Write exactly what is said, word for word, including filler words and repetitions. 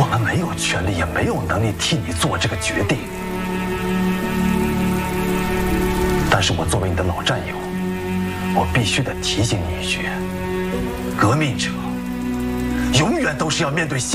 我们没有权利，也没有能力替你做这个决定。但是我作为你的老战友，我必须得提醒你一句：革命者永远都是要面对现